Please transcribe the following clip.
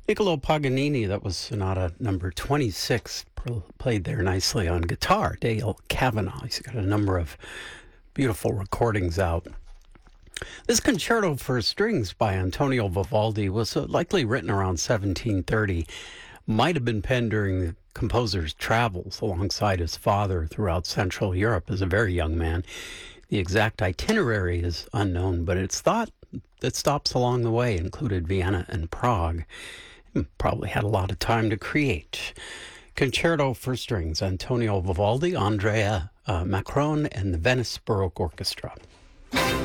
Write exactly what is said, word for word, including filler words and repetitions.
Niccolo Paganini, that was Sonata number twenty-six, pl- played there nicely on guitar. Dale Kavanaugh, he's got a number of beautiful recordings out. This concerto for strings by Antonio Vivaldi was uh, likely written around seventeen thirty. Might have been penned during the composer's travels alongside his father throughout Central Europe as a very young man. The exact itinerary is unknown, but it's thought that stops along the way included Vienna and Prague. He probably had a lot of time to create. Concerto for Strings, Antonio Vivaldi, Andrea uh, Macron, and the Venice Baroque Orchestra.